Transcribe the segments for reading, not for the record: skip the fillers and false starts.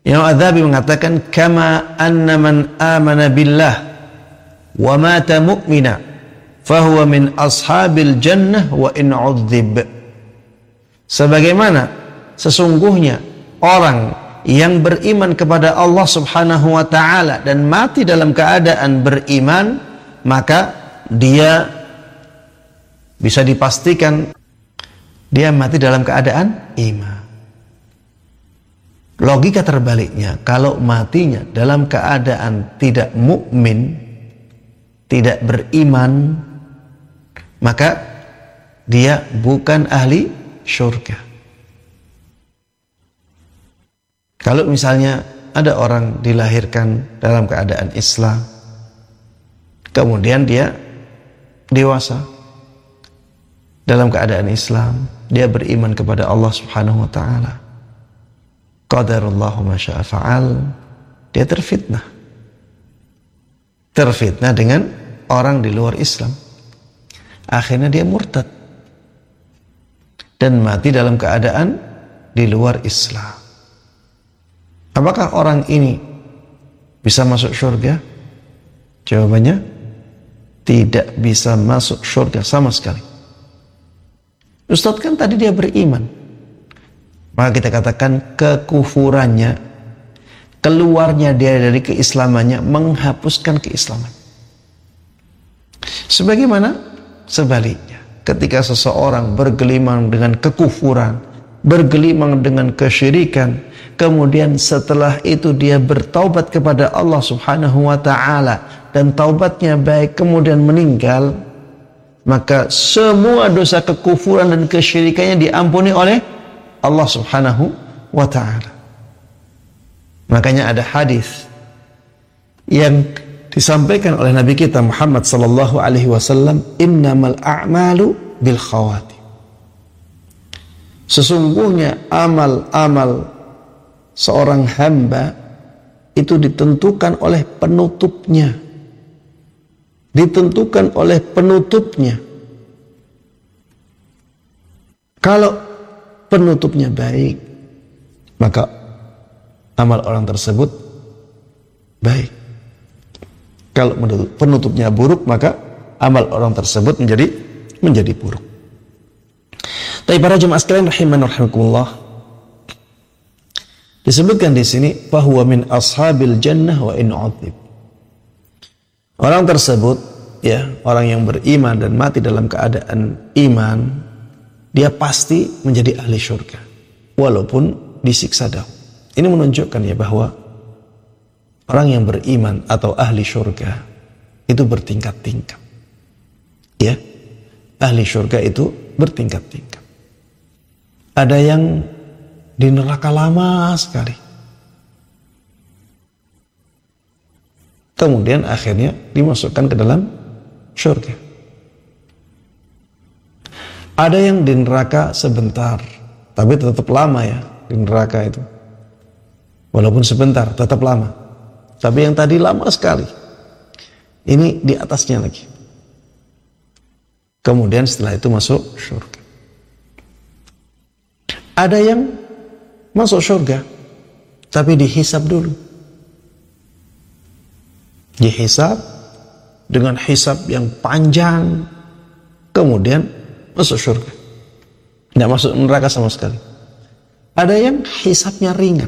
Imam Adz-Dzahabi mengatakan kama anna man amana billah wa mata mu'mina fahuwa min ashabil jannah wa in 'udzib. Sebagaimana sesungguhnya orang yang beriman kepada Allah Subhanahu wa taala dan mati dalam keadaan beriman, maka dia bisa dipastikan dia mati dalam keadaan iman. Logika terbaliknya, kalau matinya dalam keadaan tidak mukmin, tidak beriman, maka dia bukan ahli syurga. Kalau misalnya ada orang dilahirkan dalam keadaan Islam, kemudian dia dewasa dalam keadaan Islam, dia beriman kepada Allah Subhanahu wa taala, qadarullahu ma syaa fa'al, dia terfitnah dengan orang di luar Islam, akhirnya dia murtad dan mati dalam keadaan di luar Islam. Apakah orang ini bisa masuk surga? Jawabannya tidak bisa masuk surga sama sekali. Ustadz, kan tadi dia beriman. Maka kita katakan kekufurannya, keluarnya dia dari keislamannya, menghapuskan keislaman. Sebagaimana sebaliknya, ketika seseorang bergelimang dengan kekufuran, bergelimang dengan kesyirikan, kemudian setelah itu dia bertaubat kepada Allah Subhanahu wa taala dan taubatnya baik, kemudian meninggal, maka semua dosa kekufuran dan kesyirikannya diampuni oleh Allah Subhanahu wa taala. Makanya ada hadis yang disampaikan oleh Nabi kita Muhammad sallallahu alaihi wasallam, innamal a'malu bil khawatim. Sesungguhnya amal-amal seorang hamba itu ditentukan oleh penutupnya. Ditentukan oleh penutupnya. Kalau penutupnya baik, maka amal orang tersebut baik. Kalau penutupnya buruk, maka amal orang tersebut menjadi buruk. Tapi para jemaah sekalian rahiman rahimakumullah, disebutkan di sini bahwa min ashabil jannah wa in 'udzib. Orang tersebut, ya, orang yang beriman dan mati dalam keadaan iman, dia pasti menjadi ahli syurga walaupun disiksa dahulu. Ini menunjukkan ya bahwa orang yang beriman atau ahli syurga itu bertingkat-tingkat. Ya, ahli syurga itu bertingkat-tingkat. Ada yang di neraka lama sekali, kemudian akhirnya dimasukkan ke dalam syurga. Ada yang di neraka sebentar, tapi tetap lama ya di neraka itu. Walaupun sebentar, tetap lama. Tapi yang tadi lama sekali, ini di atasnya lagi. Kemudian setelah itu masuk syurga. Ada yang masuk syurga, tapi dihisab dulu. Dihisab dengan hisab yang panjang, kemudian masuk syurga. Tidak masuk neraka sama sekali. Ada yang hisabnya ringan,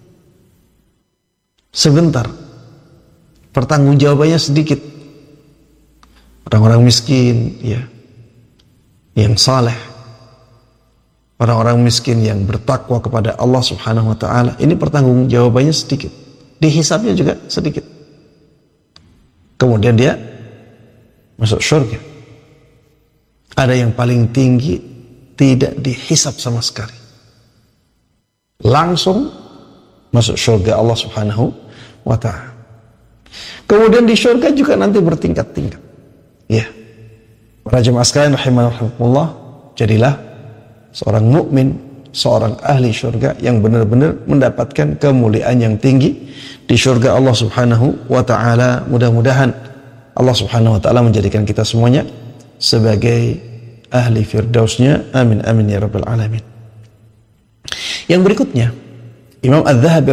sebentar, pertanggungjawabannya sedikit. Orang-orang miskin, ya, yang saleh, orang-orang miskin yang bertakwa kepada Allah Subhanahu wa taala, ini pertanggungjawabannya sedikit, dihisabnya juga sedikit. Kemudian dia masuk surga. Ada yang paling tinggi tidak dihisab sama sekali, langsung masuk surga Allah Subhanahu wa ta'ala. Kemudian di surga juga nanti bertingkat-tingkat. Ya, para jemaah sekalian rahimanallah, jadilah seorang mukmin, seorang ahli surga yang benar-benar mendapatkan kemuliaan yang tinggi di surga Allah Subhanahu wa ta'ala. Mudah-mudahan Allah Subhanahu wa ta'ala menjadikan kita semuanya sebagai ahli firdausnya. Amin amin ya rabbal alamin. Yang berikutnya, Imam Adz-Dzahabi